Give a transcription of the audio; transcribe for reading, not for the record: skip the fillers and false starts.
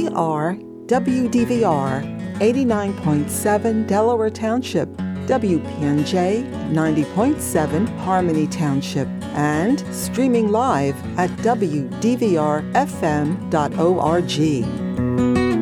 We are WDVR 89.7 Delaware Township, WPNJ 90.7 Harmony Township, and streaming live at WDVRFM.org.